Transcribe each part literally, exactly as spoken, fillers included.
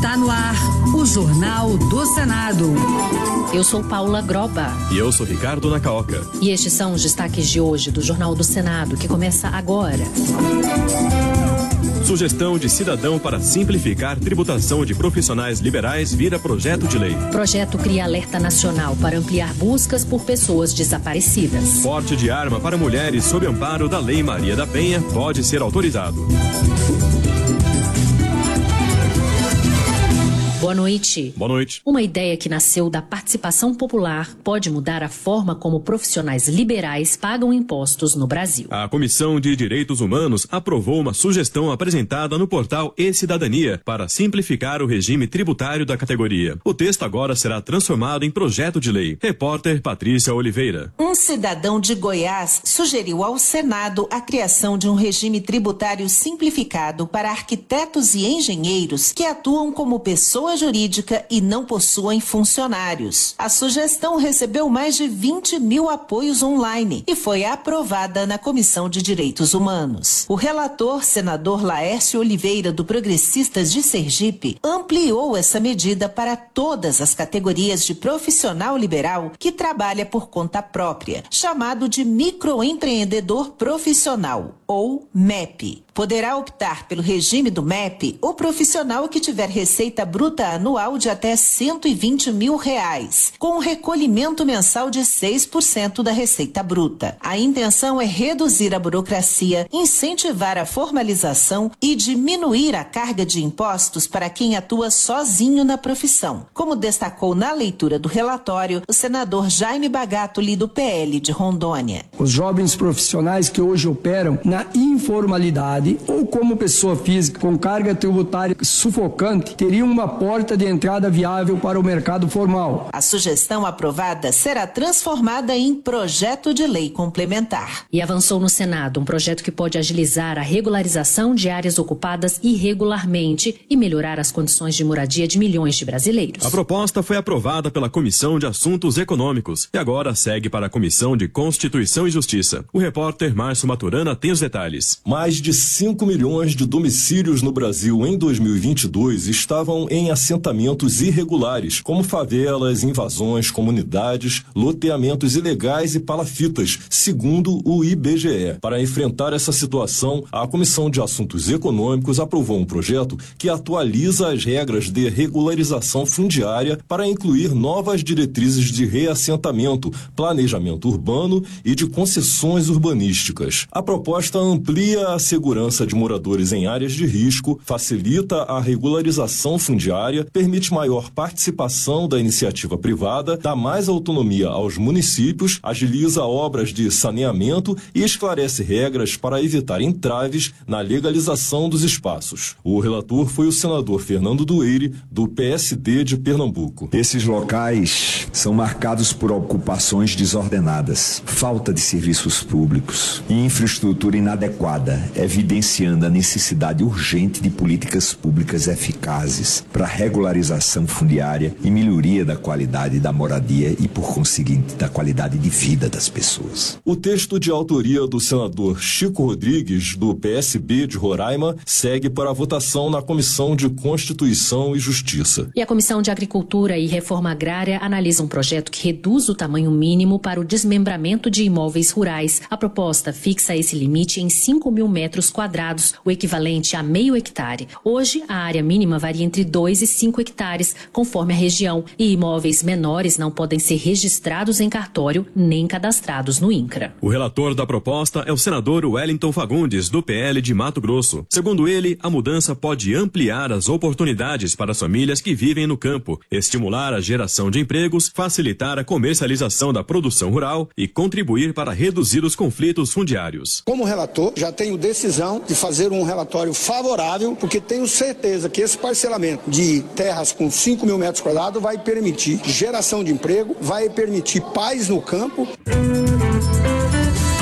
Está no ar o Jornal do Senado. Eu sou Paula Groba. E eu sou Ricardo Nacaoca. E estes são os destaques de hoje do Jornal do Senado, que começa agora. Sugestão de cidadão para simplificar tributação de profissionais liberais vira projeto de lei. Projeto cria alerta nacional para ampliar buscas por pessoas desaparecidas. Porte de arma para mulheres sob amparo da Lei Maria da Penha pode ser autorizado. Boa noite. Boa noite. Uma ideia que nasceu da participação popular pode mudar a forma como profissionais liberais pagam impostos no Brasil. A Comissão de Direitos Humanos aprovou uma sugestão apresentada no portal E-Cidadania para simplificar o regime tributário da categoria. O texto agora será transformado em projeto de lei. Repórter Patrícia Oliveira. Um cidadão de Goiás sugeriu ao Senado a criação de um regime tributário simplificado para arquitetos e engenheiros que atuam como pessoas jurídica e não possuem funcionários. A sugestão recebeu mais de vinte mil apoios online e foi aprovada na Comissão de Direitos Humanos. O relator, senador Laércio Oliveira, do Progressistas de Sergipe, ampliou essa medida para todas as categorias de profissional liberal que trabalha por conta própria, chamado de microempreendedor profissional, ou M E P. Poderá optar pelo regime do M E P o profissional que tiver receita bruta anual de até cento e vinte mil reais, com um recolhimento mensal de seis por cento da receita bruta. A intenção é reduzir a burocracia, incentivar a formalização e diminuir a carga de impostos para quem atua sozinho na profissão, como destacou na leitura do relatório o senador Jaime Bagatoli, do P L de Rondônia. Os jovens profissionais que hoje operam na informalidade ou como pessoa física com carga tributária sufocante teriam uma porta de entrada viável para o mercado formal. A sugestão aprovada será transformada em projeto de lei complementar. E avançou no Senado um projeto que pode agilizar a regularização de áreas ocupadas irregularmente e melhorar as condições de moradia de milhões de brasileiros. A proposta foi aprovada pela Comissão de Assuntos Econômicos e agora segue para a Comissão de Constituição e Justiça. O repórter Márcio Maturana tem os detalhes. Mais de cinco milhões de domicílios no Brasil em dois mil e vinte e dois estavam em assentamentos irregulares, como favelas, invasões, comunidades, loteamentos ilegais e palafitas, segundo o I B G E. Para enfrentar essa situação, a Comissão de Assuntos Econômicos aprovou um projeto que atualiza as regras de regularização fundiária para incluir novas diretrizes de reassentamento, planejamento urbano e de concessões urbanísticas. A proposta amplia a segurança de moradores em áreas de risco, facilita a regularização fundiária, permite maior participação da iniciativa privada, dá mais autonomia aos municípios, agiliza obras de saneamento e esclarece regras para evitar entraves na legalização dos espaços. O relator foi o senador Fernando Dueire, do P S D de Pernambuco. Esses locais são marcados por ocupações desordenadas, falta de serviços públicos e infraestrutura inadequada, evidenciando a necessidade urgente de políticas públicas eficazes para regularização fundiária e melhoria da qualidade da moradia e, por conseguinte, da qualidade de vida das pessoas. O texto de autoria do senador Chico Rodrigues, do P S B de Roraima, segue para a votação na Comissão de Constituição e Justiça. E a Comissão de Agricultura e Reforma Agrária analisa um projeto que reduz o tamanho mínimo para o desmembramento de imóveis rurais. A proposta fixa esse limite em cinco mil metros quadrados, o equivalente a meio hectare. Hoje, a área mínima varia entre dois e cinco hectares, conforme a região, e imóveis menores não podem ser registrados em cartório nem cadastrados no INCRA. O relator da proposta é o senador Wellington Fagundes, do P L de Mato Grosso. Segundo ele, a mudança pode ampliar as oportunidades para as famílias que vivem no campo, estimular a geração de empregos, facilitar a comercialização da produção rural e contribuir para reduzir os conflitos fundiários. Como relator, já tenho decisão de fazer um relatório favorável, porque tenho certeza que esse parcelamento de terras com cinco mil metros quadrados vai permitir geração de emprego, vai permitir paz no campo. A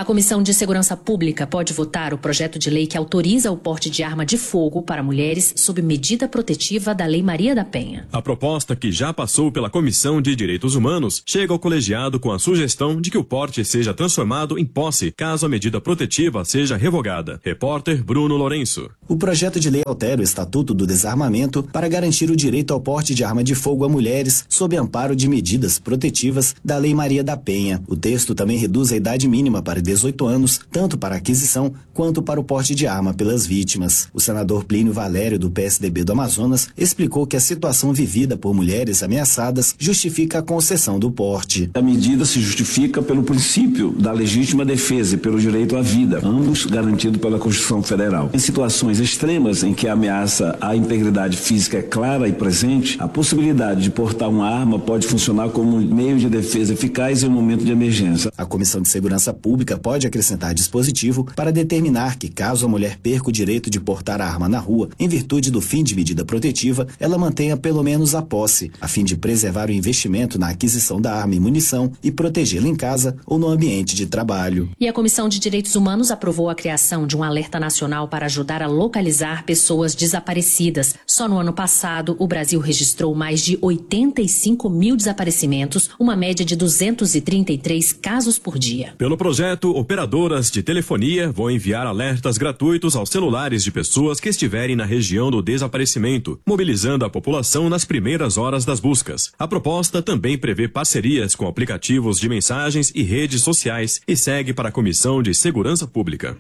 Comissão de Segurança Pública pode votar o projeto de lei que autoriza o porte de arma de fogo para mulheres sob medida protetiva da Lei Maria da Penha. A proposta, que já passou pela Comissão de Direitos Humanos, chega ao colegiado com a sugestão de que o porte seja transformado em posse caso a medida protetiva seja revogada. Repórter Bruno Lourenço. O projeto de lei altera o Estatuto do Desarmamento para garantir o direito ao porte de arma de fogo a mulheres sob amparo de medidas protetivas da Lei Maria da Penha. O texto também reduz a idade mínima para dezoito anos, tanto para a aquisição quanto para o porte de arma pelas vítimas. O senador Plínio Valério, do P S D B do Amazonas, explicou que a situação vivida por mulheres ameaçadas justifica a concessão do porte. A medida se justifica pelo princípio da legítima defesa e pelo direito à vida, ambos garantidos pela Constituição Federal. Em situações extremas em que a ameaça à integridade física é clara e presente, a possibilidade de portar uma arma pode funcionar como um meio de defesa eficaz em um momento de emergência. A Comissão de Segurança Pública pode acrescentar dispositivo para determinar que, caso a mulher perca o direito de portar a arma na rua, em virtude do fim de medida protetiva, ela mantenha pelo menos a posse, a fim de preservar o investimento na aquisição da arma e munição e protegê-la em casa ou no ambiente de trabalho. E a Comissão de Direitos Humanos aprovou a criação de um alerta nacional para ajudar a localizar pessoas desaparecidas. Só no ano passado, o Brasil registrou mais de oitenta e cinco mil desaparecimentos, uma média de duzentos e trinta e três casos por dia. Pelo projeto, operadoras de telefonia vão enviar alertas gratuitos aos celulares de pessoas que estiverem na região do desaparecimento, mobilizando a população nas primeiras horas das buscas. A proposta também prevê parcerias com aplicativos de mensagens e redes sociais e segue para a Comissão de Segurança Pública.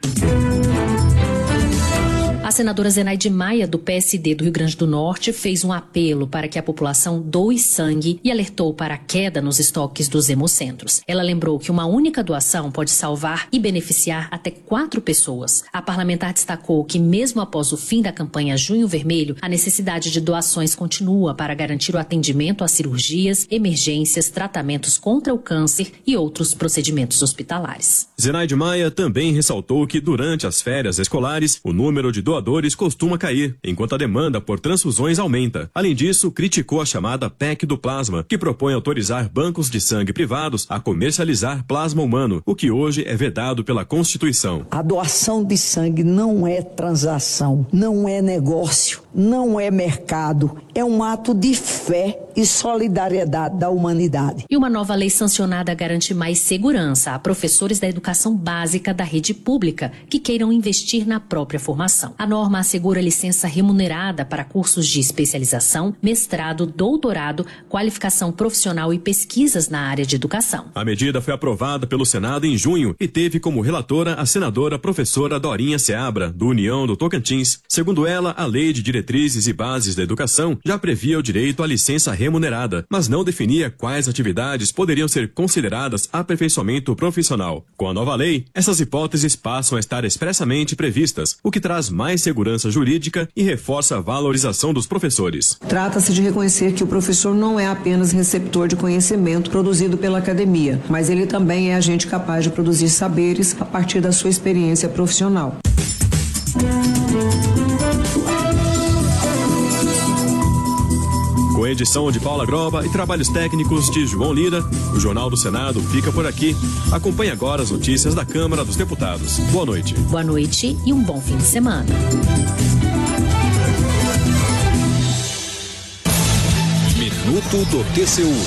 A senadora Zenaide Maia, do P S D do Rio Grande do Norte, fez um apelo para que a população doe sangue e alertou para a queda nos estoques dos hemocentros. Ela lembrou que uma única doação pode salvar e beneficiar até quatro pessoas. A parlamentar destacou que, mesmo após o fim da campanha Junho Vermelho, a necessidade de doações continua para garantir o atendimento a cirurgias, emergências, tratamentos contra o câncer e outros procedimentos hospitalares. Zenaide Maia também ressaltou que, durante as férias escolares, o número de doadores costuma cair, enquanto a demanda por transfusões aumenta. Além disso, criticou a chamada P E C do plasma, que propõe autorizar bancos de sangue privados a comercializar plasma humano, o que hoje é vedado pela Constituição. A doação de sangue não é transação, não é negócio, não é mercado, é um ato de fé e solidariedade da humanidade. E uma nova lei sancionada garante mais segurança a professores da educação básica da rede pública que queiram investir na própria formação. A norma assegura licença remunerada para cursos de especialização, mestrado, doutorado, qualificação profissional e pesquisas na área de educação. A medida foi aprovada pelo Senado em junho e teve como relatora a senadora professora Dorinha Seabra, do União do Tocantins. Segundo ela, a Lei de Diretrizes e Bases da Educação já previa o direito à licença remunerada, mas não definia quais atividades poderiam ser consideradas aperfeiçoamento profissional. Com a nova lei, essas hipóteses passam a estar expressamente previstas, o que traz mais segurança jurídica e reforça a valorização dos professores. Trata-se de reconhecer que o professor não é apenas receptor de conhecimento produzido pela academia, mas ele também é agente capaz de produzir saberes a partir da sua experiência profissional. Com edição de Paula Groba e trabalhos técnicos de João Lira, o Jornal do Senado fica por aqui. Acompanhe agora as notícias da Câmara dos Deputados. Boa noite. Boa noite e um bom fim de semana. Minuto do T C U.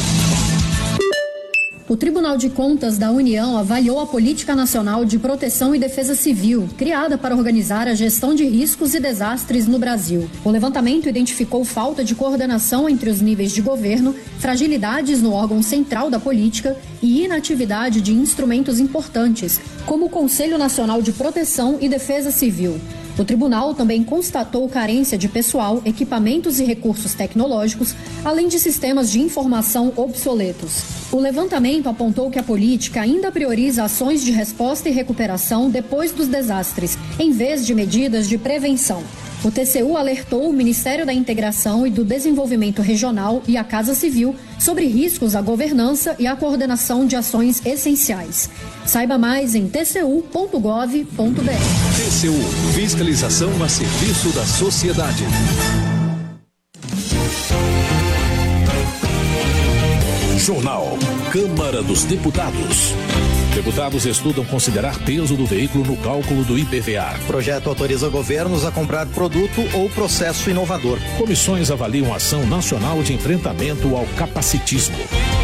O Tribunal de Contas da União avaliou a Política Nacional de Proteção e Defesa Civil, criada para organizar a gestão de riscos e desastres no Brasil. O levantamento identificou falta de coordenação entre os níveis de governo, fragilidades no órgão central da política e inatividade de instrumentos importantes, como o Conselho Nacional de Proteção e Defesa Civil. O tribunal também constatou carência de pessoal, equipamentos e recursos tecnológicos, além de sistemas de informação obsoletos. O levantamento apontou que a política ainda prioriza ações de resposta e recuperação depois dos desastres, em vez de medidas de prevenção. O T C U alertou o Ministério da Integração e do Desenvolvimento Regional e a Casa Civil sobre riscos à governança e à coordenação de ações essenciais. Saiba mais em t c u ponto gov ponto b r. T C U, fiscalização a serviço da sociedade. Jornal Câmara dos Deputados. Deputados estudam considerar peso do veículo no cálculo do I P V A. O projeto autoriza governos a comprar produto ou processo inovador. Comissões avaliam ação nacional de enfrentamento ao capacitismo.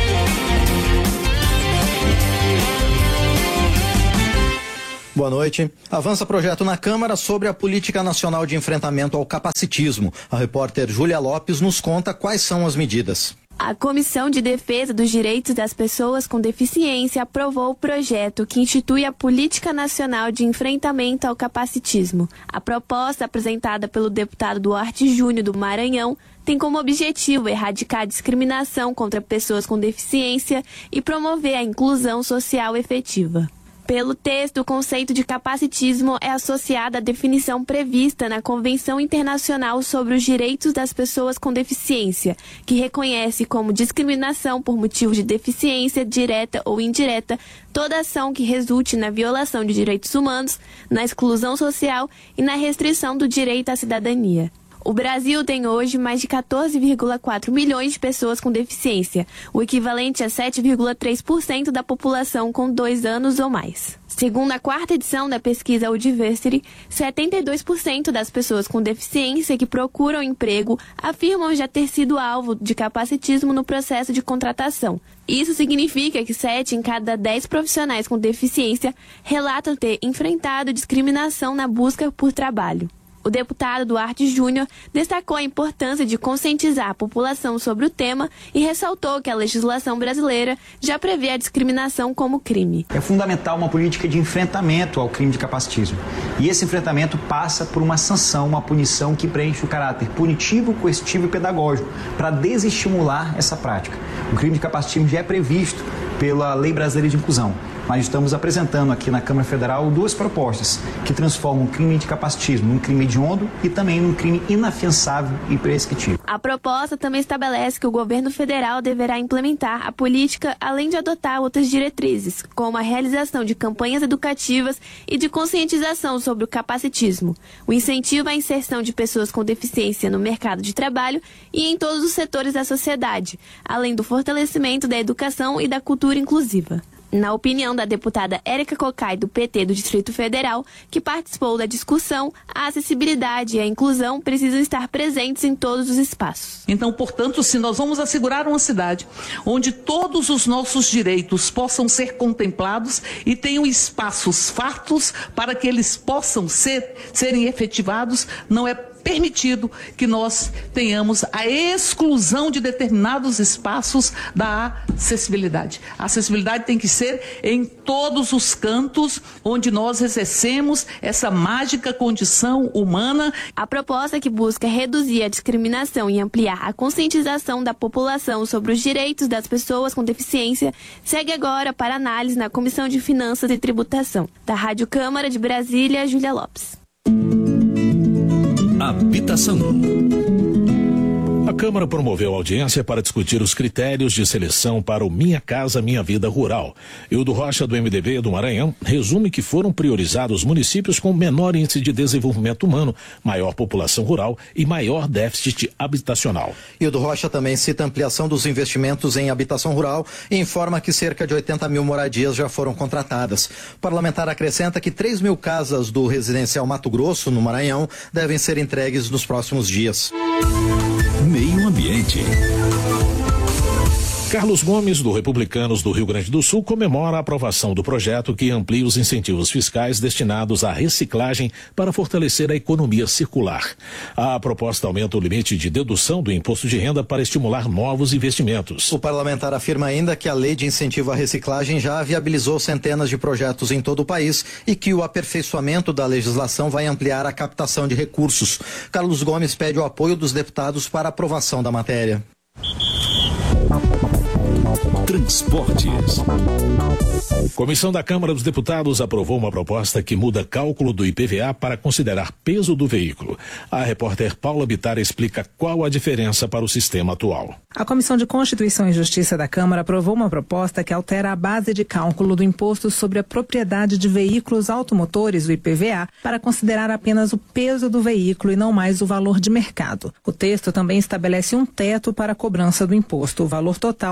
Boa noite. Avança projeto na Câmara sobre a Política Nacional de Enfrentamento ao Capacitismo. A repórter Júlia Lopes nos conta quais são as medidas. A Comissão de Defesa dos Direitos das Pessoas com Deficiência aprovou o projeto que institui a Política Nacional de Enfrentamento ao Capacitismo. A proposta, apresentada pelo deputado Duarte Júnior do Maranhão, tem como objetivo erradicar a discriminação contra pessoas com deficiência e promover a inclusão social efetiva. Pelo texto, o conceito de capacitismo é associado à definição prevista na Convenção Internacional sobre os Direitos das Pessoas com Deficiência, que reconhece como discriminação por motivo de deficiência, direta ou indireta, toda ação que resulte na violação de direitos humanos, na exclusão social e na restrição do direito à cidadania. O Brasil tem hoje mais de quatorze vírgula quatro milhões de pessoas com deficiência, o equivalente a sete vírgula três por cento da população com dois anos ou mais. Segundo a quarta edição da pesquisa Audiversity, setenta e dois por cento das pessoas com deficiência que procuram emprego afirmam já ter sido alvo de capacitismo no processo de contratação. Isso significa que sete em cada dez profissionais com deficiência relatam ter enfrentado discriminação na busca por trabalho. O deputado Duarte Júnior destacou a importância de conscientizar a população sobre o tema e ressaltou que a legislação brasileira já prevê a discriminação como crime. É fundamental uma política de enfrentamento ao crime de capacitismo. E esse enfrentamento passa por uma sanção, uma punição que preenche o caráter punitivo, coercitivo e pedagógico para desestimular essa prática. O crime de capacitismo já é previsto pela Lei Brasileira de Inclusão. Nós estamos apresentando aqui na Câmara Federal duas propostas que transformam o crime de capacitismo num crime hediondo e também num crime inafiançável e prescritível. A proposta também estabelece que o governo federal deverá implementar a política além de adotar outras diretrizes, como a realização de campanhas educativas e de conscientização sobre o capacitismo, o incentivo à inserção de pessoas com deficiência no mercado de trabalho e em todos os setores da sociedade, além do fortalecimento da educação e da cultura inclusiva. Na opinião da deputada Érica Cocai, do P T do Distrito Federal, que participou da discussão, a acessibilidade e a inclusão precisam estar presentes em todos os espaços. Então, portanto, se nós vamos assegurar uma cidade onde todos os nossos direitos possam ser contemplados e tenham espaços fartos para que eles possam ser, serem efetivados, não é permitido que nós tenhamos a exclusão de determinados espaços da acessibilidade. A acessibilidade tem que ser em todos os cantos onde nós exercemos essa mágica condição humana. A proposta que busca reduzir a discriminação e ampliar a conscientização da população sobre os direitos das pessoas com deficiência segue agora para análise na Comissão de Finanças e Tributação. Da Rádio Câmara de Brasília, Júlia Lopes. Habitação. A Câmara promoveu audiência para discutir os critérios de seleção para o Minha Casa Minha Vida Rural. Hildo Rocha, do M D B do Maranhão, resume que foram priorizados municípios com menor índice de desenvolvimento humano, maior população rural e maior déficit habitacional. Hildo Rocha também cita a ampliação dos investimentos em habitação rural e informa que cerca de oitenta mil moradias já foram contratadas. O parlamentar acrescenta que três mil casas do residencial Mato Grosso, no Maranhão, devem ser entregues nos próximos dias. Meio Ambiente. Carlos Gomes, do Republicanos do Rio Grande do Sul, comemora a aprovação do projeto que amplia os incentivos fiscais destinados à reciclagem para fortalecer a economia circular. A proposta aumenta o limite de dedução do imposto de renda para estimular novos investimentos. O parlamentar afirma ainda que a lei de incentivo à reciclagem já viabilizou centenas de projetos em todo o país e que o aperfeiçoamento da legislação vai ampliar a captação de recursos. Carlos Gomes pede o apoio dos deputados para a aprovação da matéria. Transportes. Comissão da Câmara dos Deputados aprovou uma proposta que muda cálculo do I P V A para considerar peso do veículo. A repórter Paula Bittar explica qual a diferença para o sistema atual. A Comissão de Constituição e Justiça da Câmara aprovou uma proposta que altera a base de cálculo do imposto sobre a propriedade de veículos automotores, o I P V A, para considerar apenas o peso do veículo e não mais o valor de mercado. O texto também estabelece um teto para a cobrança do imposto. O valor total não poderá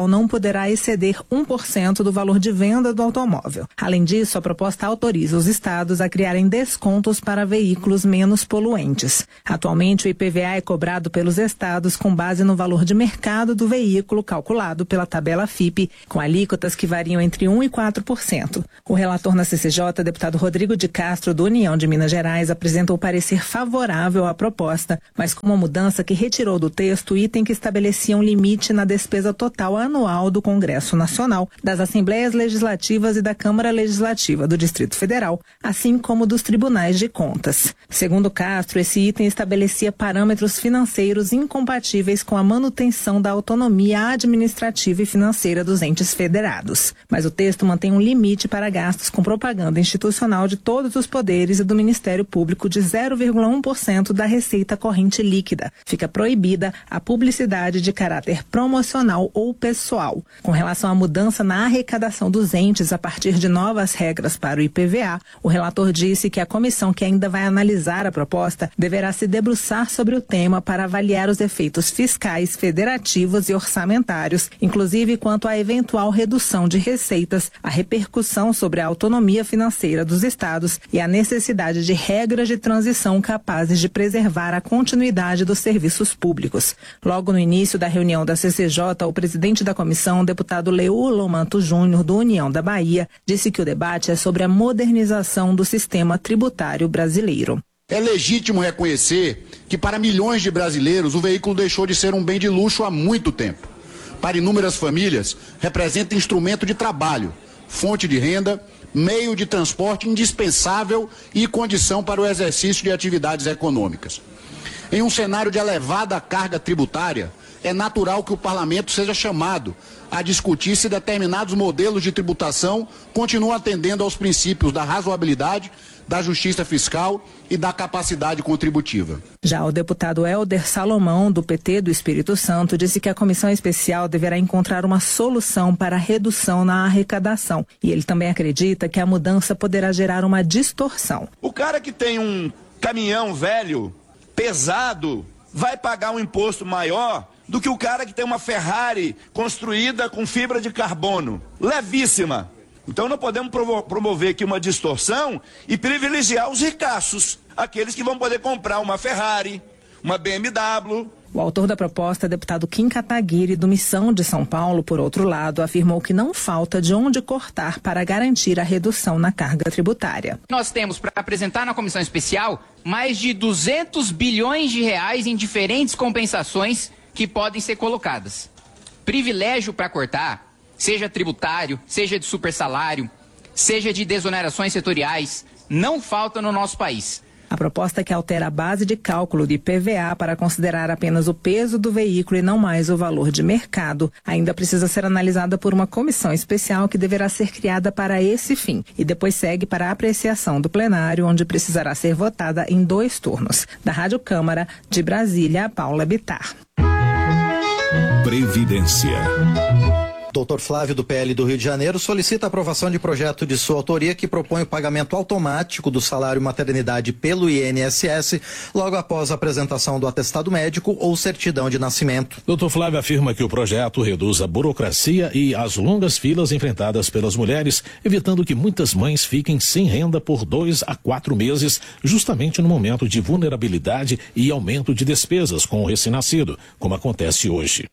poderá exceder um por cento do valor de venda do automóvel. Além disso, a proposta autoriza os estados a criarem descontos para veículos menos poluentes. Atualmente, o I P V A é cobrado pelos estados com base no valor de mercado do veículo calculado pela tabela F I P, com alíquotas que variam entre um e quatro por cento. O relator na C C J, deputado Rodrigo de Castro, do União de Minas Gerais, apresentou parecer favorável à proposta, mas com uma mudança que retirou do texto o item que estabelecia um limite na despesa total anual do Congresso Nacional, das Assembleias Legislativas e da Câmara Legislativa do Distrito Federal, assim como dos tribunais de contas. Segundo Castro, esse item estabelecia parâmetros financeiros incompatíveis com a manutenção da autonomia administrativa e financeira dos entes federados. Mas o texto mantém um limite para gastos com propaganda institucional de todos os poderes e do Ministério Público de zero vírgula um por cento da receita corrente líquida. Fica proibida a publicidade de caráter promocional ou pessoal. Com relação à mudança na arrecadação dos entes a partir de novas regras para o I P V A, o relator disse que a comissão que ainda vai analisar a proposta deverá se debruçar sobre o tema para avaliar os efeitos fiscais, federativos e orçamentários, inclusive quanto à eventual redução de receitas, a repercussão sobre a autonomia financeira dos estados e a necessidade de regras de transição capazes de preservar a continuidade dos serviços públicos. Logo no início da reunião da C C J, o presidente da comissão, deputado Leulo Manto Júnior, do União da Bahia, disse que o debate é sobre a modernização do sistema tributário brasileiro. É legítimo reconhecer que para milhões de brasileiros o veículo deixou de ser um bem de luxo há muito tempo. Para inúmeras famílias, representa instrumento de trabalho, fonte de renda, meio de transporte indispensável e condição para o exercício de atividades econômicas. Em um cenário de elevada carga tributária, é natural que o parlamento seja chamado a discutir se determinados modelos de tributação continuam atendendo aos princípios da razoabilidade, da justiça fiscal e da capacidade contributiva. Já o deputado Helder Salomão, do P T do Espírito Santo, disse que a comissão especial deverá encontrar uma solução para a redução na arrecadação. E ele também acredita que a mudança poderá gerar uma distorção. O cara que tem um caminhão velho, pesado, vai pagar um imposto maior do que o cara que tem uma Ferrari construída com fibra de carbono, levíssima. Então não podemos promover aqui uma distorção e privilegiar os ricaços, aqueles que vão poder comprar uma Ferrari, uma B M W. O autor da proposta, deputado Kim Kataguiri, do Missão de São Paulo, por outro lado, afirmou que não falta de onde cortar para garantir a redução na carga tributária. Nós temos para apresentar na comissão especial mais de duzentos bilhões de reais em diferentes compensações que podem ser colocadas. Privilégio para cortar, seja tributário, seja de supersalário, seja de desonerações setoriais, não falta no nosso país. A proposta que altera a base de cálculo de I P V A para considerar apenas o peso do veículo e não mais o valor de mercado ainda precisa ser analisada por uma comissão especial que deverá ser criada para esse fim e depois segue para a apreciação do plenário, onde precisará ser votada em dois turnos. Da Rádio Câmara, de Brasília, Paula Bittar. Previdência. Doutor Flávio, do P L do Rio de Janeiro, solicita a aprovação de projeto de sua autoria que propõe o pagamento automático do salário maternidade pelo I N S S logo após a apresentação do atestado médico ou certidão de nascimento. Doutor Flávio afirma que o projeto reduz a burocracia e as longas filas enfrentadas pelas mulheres, evitando que muitas mães fiquem sem renda por dois a quatro meses, justamente no momento de vulnerabilidade e aumento de despesas com o recém-nascido, como acontece hoje.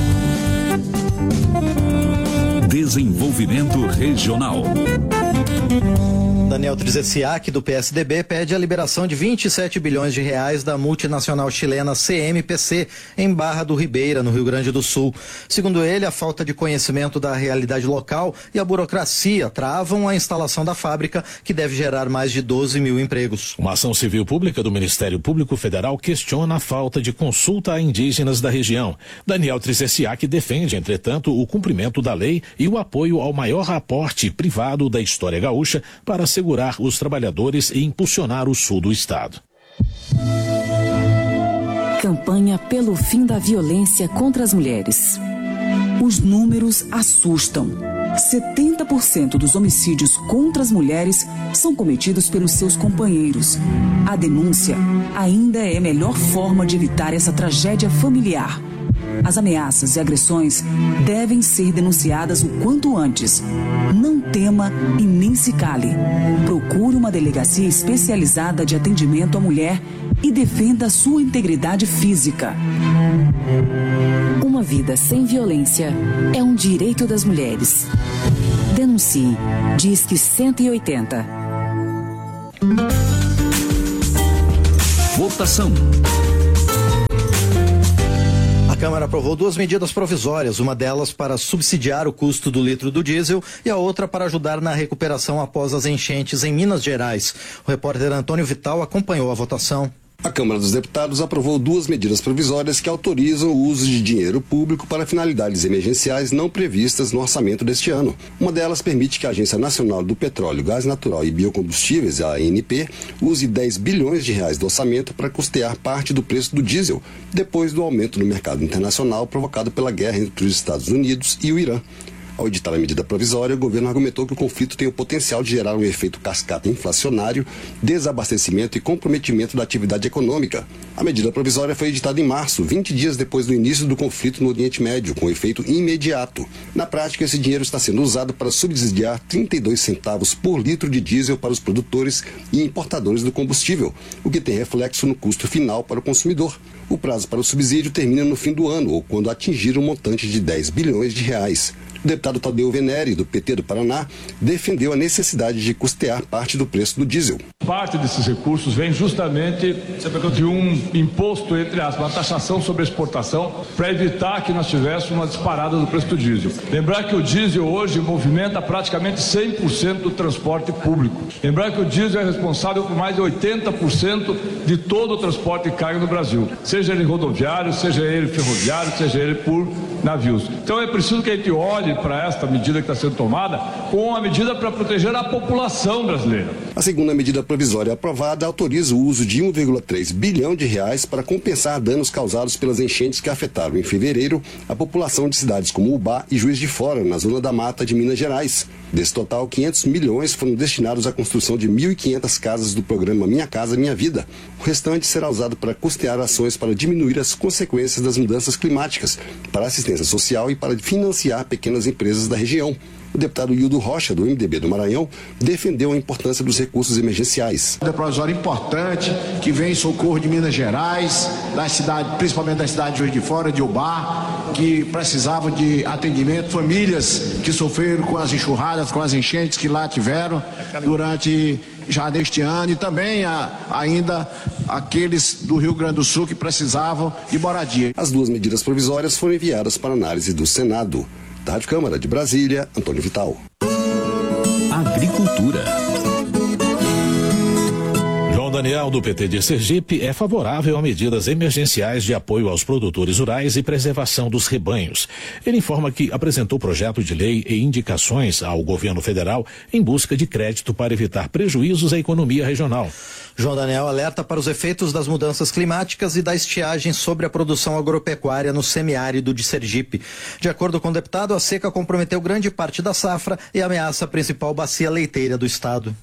Desenvolvimento Regional. Daniel Trzeziak, do P S D B, pede a liberação de vinte e sete bilhões de reais da multinacional chilena C M P C em Barra do Ribeira, no Rio Grande do Sul. Segundo ele, a falta de conhecimento da realidade local e a burocracia travam a instalação da fábrica, que deve gerar mais de doze mil empregos. Uma ação civil pública do Ministério Público Federal questiona a falta de consulta a indígenas da região. Daniel Trzeziak defende, entretanto, o cumprimento da lei e o apoio ao maior aporte privado da história gaúcha para segurar os trabalhadores e impulsionar o sul do estado. Campanha pelo fim da violência contra as mulheres. Os números assustam. setenta por cento dos homicídios contra as mulheres são cometidos pelos seus companheiros. A denúncia ainda é a melhor forma de evitar essa tragédia familiar. As ameaças e agressões devem ser denunciadas o quanto antes. Não tema e nem se cale. Procure uma delegacia especializada de atendimento à mulher e defenda a sua integridade física. Uma vida sem violência é um direito das mulheres. Denuncie. Disque cento e oitenta. Votação. A Câmara aprovou duas medidas provisórias, uma delas para subsidiar o custo do litro do diesel e a outra para ajudar na recuperação após as enchentes em Minas Gerais. O repórter Antônio Vital acompanhou a votação. A Câmara dos Deputados aprovou duas medidas provisórias que autorizam o uso de dinheiro público para finalidades emergenciais não previstas no orçamento deste ano. Uma delas permite que a Agência Nacional do Petróleo, Gás Natural e Biocombustíveis, a A N P, use dez bilhões de reais do orçamento para custear parte do preço do diesel, depois do aumento no mercado internacional provocado pela guerra entre os Estados Unidos e o Irã. Ao editar a medida provisória, o governo argumentou que o conflito tem o potencial de gerar um efeito cascata inflacionário, desabastecimento e comprometimento da atividade econômica. A medida provisória foi editada em março, vinte dias depois do início do conflito no Oriente Médio, com efeito imediato. Na prática, esse dinheiro está sendo usado para subsidiar trinta e dois centavos por litro de diesel para os produtores e importadores do combustível, o que tem reflexo no custo final para o consumidor. O prazo para o subsídio termina no fim do ano, ou quando atingir um montante de dez bilhões de reais. O deputado Tadeu Venere, do P T do Paraná, defendeu a necessidade de custear parte do preço do diesel. Parte desses recursos vem justamente de um imposto, entre aspas, uma taxação sobre a exportação, para evitar que nós tivéssemos uma disparada do preço do diesel. Lembrar que o diesel hoje movimenta praticamente cem por cento do transporte público. Lembrar que o diesel é responsável por mais de oitenta por cento de todo o transporte de carga no Brasil, seja ele rodoviário, seja ele ferroviário, seja ele por navios. Então é preciso que a gente olhe para esta medida que está sendo tomada com uma medida para proteger a população brasileira. A segunda medida provisória aprovada autoriza o uso de um vírgula três bilhão de reais para compensar danos causados pelas enchentes que afetaram em fevereiro a população de cidades como Ubá e Juiz de Fora, na Zona da Mata de Minas Gerais. Desse total, quinhentos milhões foram destinados à construção de mil e quinhentas casas do programa Minha Casa Minha Vida. O restante será usado para custear ações para diminuir as consequências das mudanças climáticas, para assistência social e para financiar pequenas empresas da região. O deputado Hildo Rocha, do M D B do Maranhão, defendeu a importância dos recursos emergenciais. É um provisório importante que vem em socorro de Minas Gerais, da cidade, principalmente da cidade de Juiz de Fora, de Ubá, que precisavam de atendimento, famílias que sofreram com as enxurradas, com as enchentes que lá tiveram durante já deste ano, e também a, ainda aqueles do Rio Grande do Sul que precisavam de moradia. As duas medidas provisórias foram enviadas para análise do Senado. Da Rádio Câmara de Brasília, Antônio Vital. Agricultura. João Daniel, do P T de Sergipe, é favorável a medidas emergenciais de apoio aos produtores rurais e preservação dos rebanhos. Ele informa que apresentou projeto de lei e indicações ao governo federal em busca de crédito para evitar prejuízos à economia regional. João Daniel alerta para os efeitos das mudanças climáticas e da estiagem sobre a produção agropecuária no semiárido de Sergipe. De acordo com o deputado, a seca comprometeu grande parte da safra e ameaça a principal bacia leiteira do estado.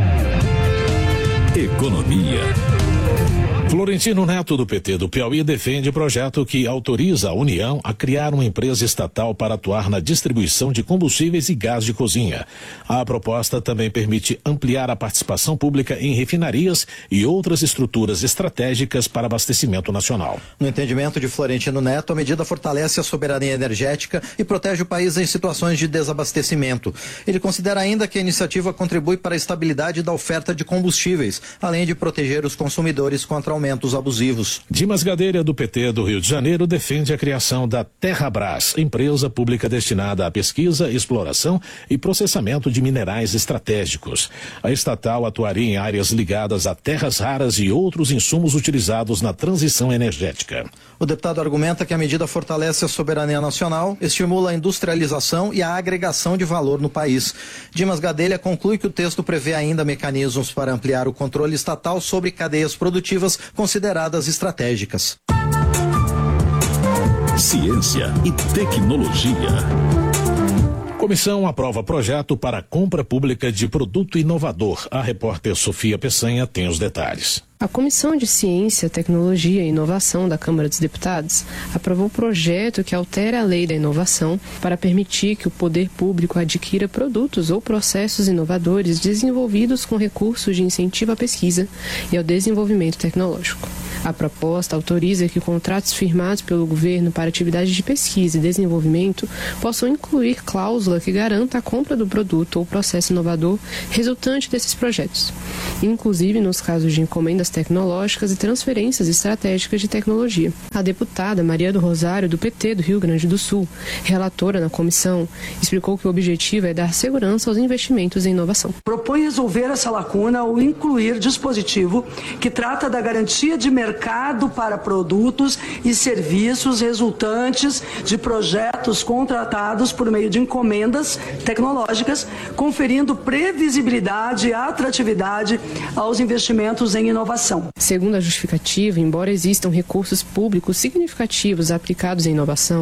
Economia. Florentino Neto, do P T do Piauí, defende projeto que autoriza a União a criar uma empresa estatal para atuar na distribuição de combustíveis e gás de cozinha. A proposta também permite ampliar a participação pública em refinarias e outras estruturas estratégicas para abastecimento nacional. No entendimento de Florentino Neto, a medida fortalece a soberania energética e protege o país em situações de desabastecimento. Ele considera ainda que a iniciativa contribui para a estabilidade da oferta de combustíveis, além de proteger os consumidores contra aumentos abusivos. Dimas Gadelha, do P T do Rio de Janeiro, defende a criação da Terrabras, empresa pública destinada à pesquisa, exploração e processamento de minerais estratégicos. A estatal atuaria em áreas ligadas a terras raras e outros insumos utilizados na transição energética. O deputado argumenta que a medida fortalece a soberania nacional, estimula a industrialização e a agregação de valor no país. Dimas Gadelha conclui que o texto prevê ainda mecanismos para ampliar o controle estatal sobre cadeias produtivas consideradas estratégicas. Ciência e tecnologia. Comissão aprova projeto para compra pública de produto inovador. A repórter Sofia Peçanha tem os detalhes. A Comissão de Ciência, Tecnologia e Inovação da Câmara dos Deputados aprovou o projeto que altera a Lei da Inovação para permitir que o poder público adquira produtos ou processos inovadores desenvolvidos com recursos de incentivo à pesquisa e ao desenvolvimento tecnológico. A proposta autoriza que contratos firmados pelo governo para atividades de pesquisa e desenvolvimento possam incluir cláusula que garanta a compra do produto ou processo inovador resultante desses projetos, inclusive nos casos de encomendas tecnológicas e transferências estratégicas de tecnologia. A deputada Maria do Rosário, do P T do Rio Grande do Sul, relatora na comissão, explicou que o objetivo é dar segurança aos investimentos em inovação. Propõe resolver essa lacuna ao incluir dispositivo que trata da garantia de mercado mercado para produtos e serviços resultantes de projetos contratados por meio de encomendas tecnológicas, conferindo previsibilidade e atratividade aos investimentos em inovação. Segundo a justificativa, embora existam recursos públicos significativos aplicados em inovação,